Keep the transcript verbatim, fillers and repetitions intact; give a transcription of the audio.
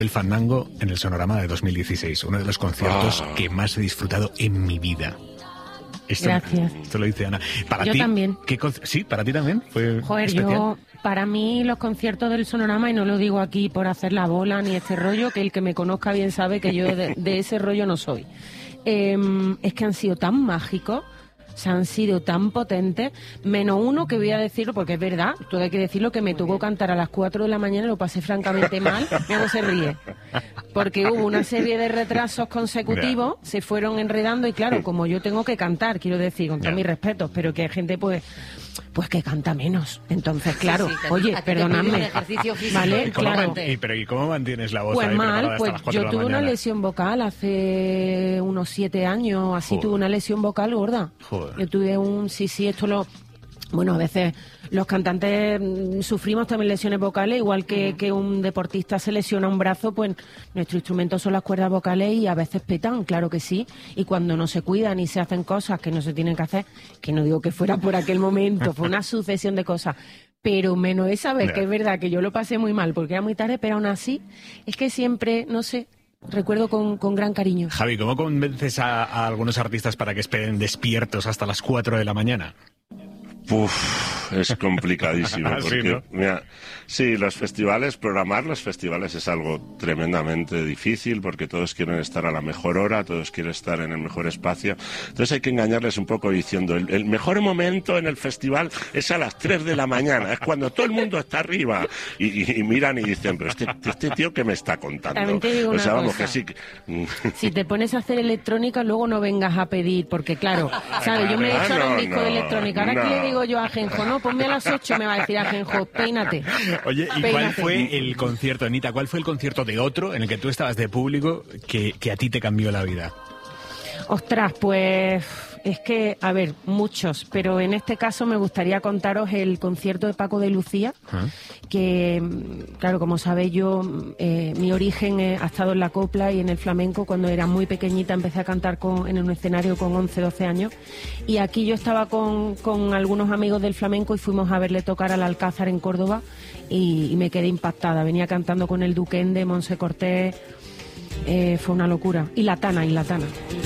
El Fandango en el Sonorama de dos mil dieciséis, uno de los conciertos oh. que más he disfrutado en mi vida. Esto, Gracias. Esto lo dice Ana. Para yo ti, también. ¿qué sí, para ti también fue Joder, especial? yo, para mí los conciertos del Sonorama, y no lo digo aquí por hacer la bola ni este rollo, que el que me conozca bien sabe que yo de, de ese rollo no soy. Eh, es que han sido tan mágicos, o sea, han sido tan potentes, menos uno que voy a decirlo, porque es verdad, todo hay que decirlo, que me tocó cantar a las cuatro de la mañana y lo pasé francamente mal, ya no se ríe, porque hubo una serie de retrasos consecutivos, se fueron enredando y claro, como yo tengo que cantar, quiero decir, con todos mis respetos, pero que hay gente pues pues que canta menos, entonces claro, sí, sí, oye, perdonadme, ¿vale? ¿Y cómo, claro. y, pero, ¿y cómo mantienes la voz pues ahí mal, pues yo tuve una lesión vocal hace unos siete años, así Joder. tuve una lesión vocal gorda. Joder. Yo tuve un, sí, sí, esto lo... Bueno, a veces los cantantes sufrimos también lesiones vocales, igual que, que un deportista se lesiona un brazo, pues nuestro instrumento son las cuerdas vocales y a veces petan, claro que sí. Y cuando no se cuidan y se hacen cosas que no se tienen que hacer, que no digo que fuera por aquel momento, fue una sucesión de cosas, pero menos esa vez, que es verdad que yo lo pasé muy mal porque era muy tarde, pero aún así es que siempre, no sé... Recuerdo con, con gran cariño. Javi, ¿cómo convences a, a algunos artistas para que esperen despiertos hasta las cuatro de la mañana? Uf, es complicadísimo. Porque, sí, ¿no? mira, sí, los festivales, programar los festivales es algo tremendamente difícil porque todos quieren estar a la mejor hora, todos quieren estar en el mejor espacio. Entonces hay que engañarles un poco diciendo, el, el mejor momento en el festival es a las tres de la mañana, es cuando todo el mundo está arriba. Y, y, y miran y dicen, pero este, este tío ¿qué me está contando? También te digo o sea, una vamos, cosa. que sí que... Si te pones a hacer electrónica, luego no vengas a pedir, porque claro, ¿sabes? Yo me he hecho no, un disco no, de electrónica, ahora no. que le digo yo a Ajenjo, no, ponme a las ocho, me va a decir Ajenjo, peínate. Oye, ¿y peínate. cuál fue el concierto, Anita, cuál fue el concierto de otro en el que tú estabas de público que, que a ti te cambió la vida? Ostras, pues es que, a ver, muchos, pero en este caso me gustaría contaros el concierto de Paco de Lucía, ¿Ah? que, claro, como sabéis yo, eh, mi origen eh, ha estado en la copla y en el flamenco. Cuando era muy pequeñita empecé a cantar con, en un escenario con once, doce años, y aquí yo estaba con, con algunos amigos del flamenco y fuimos a verle tocar al Alcázar en Córdoba y, y me quedé impactada. Venía cantando con el Duquende, Monse Cortés, eh, fue una locura. Y La Tana, y La Tana.